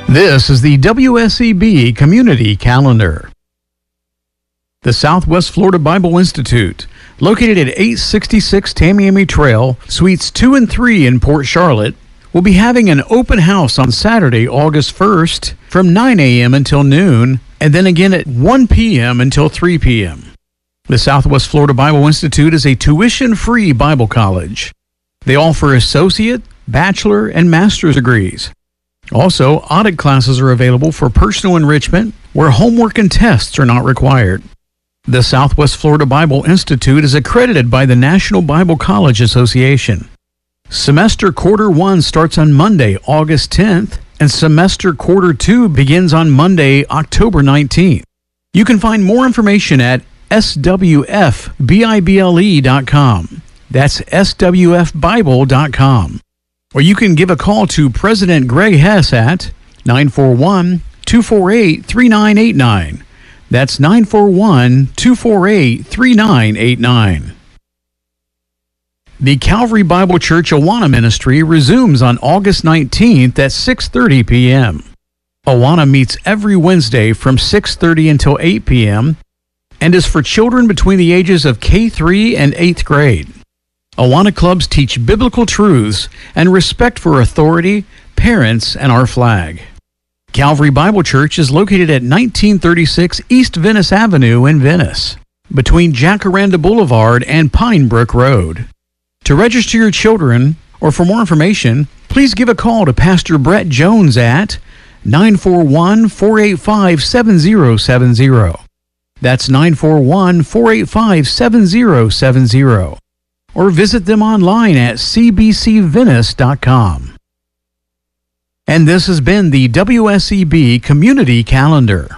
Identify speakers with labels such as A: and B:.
A: This is the WSEB Community Calendar. The Southwest Florida Bible Institute, located at 866 Tamiami Trail, Suites 2 and 3 in Port Charlotte, will be having an open house on Saturday, August 1st from 9 a.m. until noon, and then again at 1 p.m. until 3 p.m. The Southwest Florida Bible Institute is a tuition-free Bible college. They offer associate, bachelor, and master's degrees. Also, audit classes are available for personal enrichment where homework and tests are not required. The Southwest Florida Bible Institute is accredited by the National Bible College Association. Semester Quarter 1 starts on Monday, August 10th, and Semester Quarter 2 begins on Monday, October 19th. You can find more information at swfbible.com. That's swfbible.com. Or you can give a call to President Greg Hess at 941-248-3989. That's 941-248-3989. The Calvary Bible Church Awana Ministry resumes on August 19th at 6:30 p.m. Awana meets every Wednesday from 6:30 until 8 p.m. and is for children between the ages of K3 and 8th grade. Awana clubs teach biblical truths and respect for authority, parents, and our flag. Calvary Bible Church is located at 1936 East Venice Avenue in Venice, between Jacaranda Boulevard and Pine Brook Road. To register your children, or for more information, please give a call to Pastor Brett Jones at 941-485-7070. That's 941-485-7070. Or visit them online at cbcvenice.com. And this has been the WSEB Community Calendar.